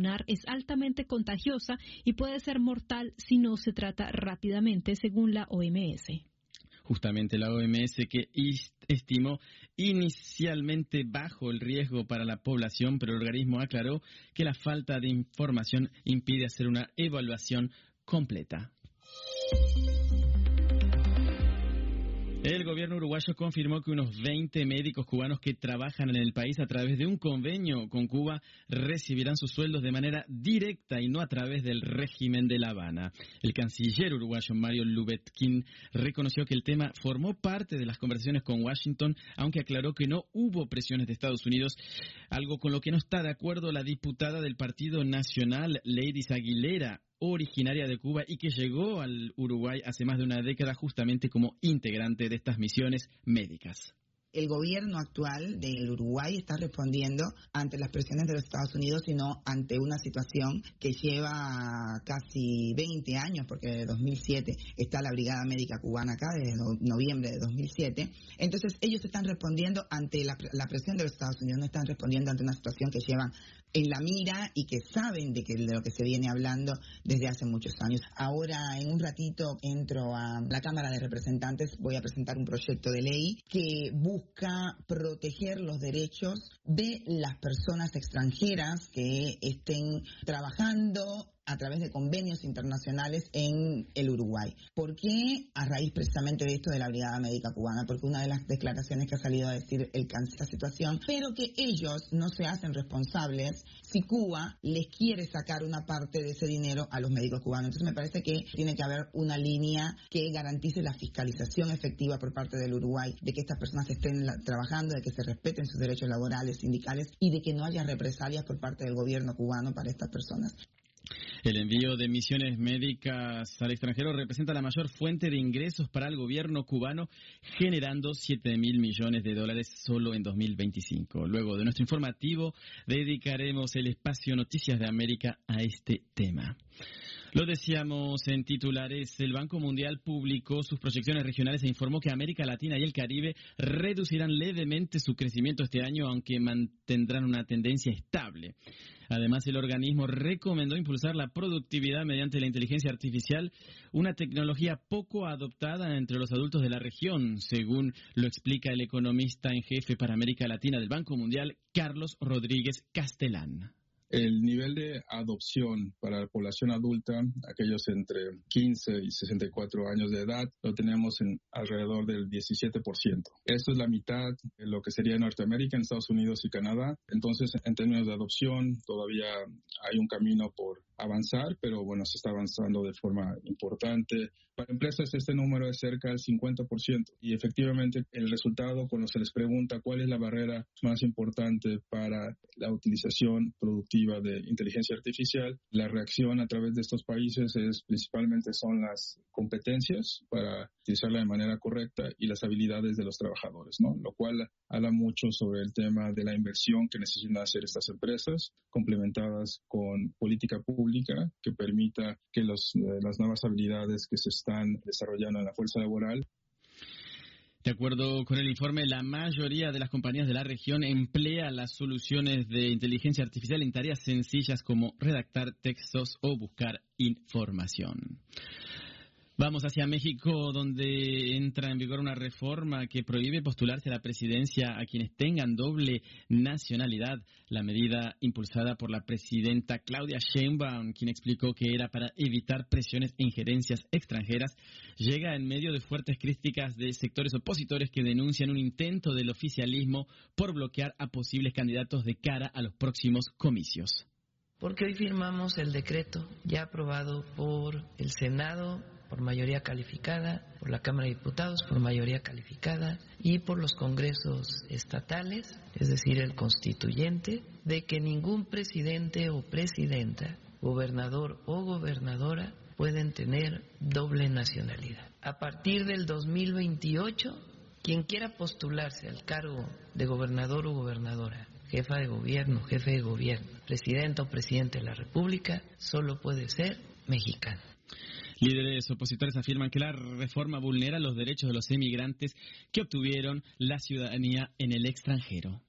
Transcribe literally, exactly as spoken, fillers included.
pulmonar es altamente contagiosa y puede ser mortal si no se trata rápidamente, según la O M S. Justamente la O M S, que estimó inicialmente bajo el riesgo para la población, pero el organismo aclaró que la falta de información impide hacer una evaluación completa. El gobierno uruguayo confirmó que unos veinte médicos cubanos que trabajan en el país a través de un convenio con Cuba recibirán sus sueldos de manera directa y no a través del régimen de La Habana. El canciller uruguayo Mario Lubetkin reconoció que el tema formó parte de las conversaciones con Washington, aunque aclaró que no hubo presiones de Estados Unidos, algo con lo que no está de acuerdo la diputada del Partido Nacional, Leidis Aguilera, originaria de Cuba y que llegó al Uruguay hace más de una década justamente como integrante de estas misiones médicas. El gobierno actual del Uruguay está respondiendo ante las presiones de los Estados Unidos, sino ante una situación que lleva casi veinte años, porque desde dos mil siete está la Brigada Médica Cubana acá, desde noviembre de dos mil siete. Entonces ellos están respondiendo ante la, la presión de los Estados Unidos, no están respondiendo ante una situación que llevan en la mira y que saben de, que, de lo que se viene hablando desde hace muchos años. Ahora, en un ratito, entro a la Cámara de Representantes, voy a presentar un proyecto de ley que busca proteger los derechos de las personas extranjeras que estén trabajando a través de convenios internacionales en el Uruguay. ¿Por qué? A raíz precisamente de esto de la Brigada Médica Cubana, porque una de las declaraciones que ha salido a decir el cáncer esta situación, pero que ellos no se hacen responsables si Cuba les quiere sacar una parte de ese dinero a los médicos cubanos. Entonces me parece que tiene que haber una línea que garantice la fiscalización efectiva por parte del Uruguay, de que estas personas estén la, trabajando, de que se respeten sus derechos laborales, sindicales y de que no haya represalias por parte del gobierno cubano para estas personas. El envío de misiones médicas al extranjero representa la mayor fuente de ingresos para el gobierno cubano, generando siete mil millones de dólares solo en dos mil veinticinco. Luego de nuestro informativo, dedicaremos el espacio Noticias de América a este tema. Lo decíamos en titulares, el Banco Mundial publicó sus proyecciones regionales e informó que América Latina y el Caribe reducirán levemente su crecimiento este año, aunque mantendrán una tendencia estable. Además, el organismo recomendó impulsar la productividad mediante la inteligencia artificial, una tecnología poco adoptada entre los adultos de la región, según lo explica el economista en jefe para América Latina del Banco Mundial, Carlos Rodríguez Castelán. El nivel de adopción para la población adulta, aquellos entre quince y sesenta y cuatro años de edad, lo tenemos en alrededor del diecisiete por ciento. Esto es la mitad de lo que sería Norteamérica, en Estados Unidos y Canadá. Entonces, en términos de adopción, todavía hay un camino por avanzar, pero bueno, se está avanzando de forma importante. Para empresas este número es cerca del cincuenta por ciento y efectivamente el resultado, cuando se les pregunta cuál es la barrera más importante para la utilización productiva de inteligencia artificial, la reacción a través de estos países es principalmente son las competencias para utilizarla de manera correcta y las habilidades de los trabajadores, ¿no? Lo cual habla mucho sobre el tema de la inversión que necesitan hacer estas empresas, complementadas con política pública que permita que los, eh, las nuevas habilidades que se están desarrollando en la fuerza laboral. De acuerdo con el informe, la mayoría de las compañías de la región emplea las soluciones de inteligencia artificial en tareas sencillas como redactar textos o buscar información. Vamos hacia México, donde entra en vigor una reforma que prohíbe postularse a la presidencia a quienes tengan doble nacionalidad. La medida impulsada por la presidenta Claudia Sheinbaum, quien explicó que era para evitar presiones e injerencias extranjeras, llega en medio de fuertes críticas de sectores opositores que denuncian un intento del oficialismo por bloquear a posibles candidatos de cara a los próximos comicios. Porque hoy firmamos el decreto ya aprobado por el Senado por mayoría calificada, por la Cámara de Diputados por mayoría calificada y por los congresos estatales, es decir, el constituyente, de que ningún presidente o presidenta, gobernador o gobernadora pueden tener doble nacionalidad. A partir del dos mil veintiocho, quien quiera postularse al cargo de gobernador o gobernadora, jefa de gobierno, jefe de gobierno, presidenta o presidente de la República, solo puede ser mexicano. Líderes opositores afirman que la reforma vulnera los derechos de los emigrantes que obtuvieron la ciudadanía en el extranjero.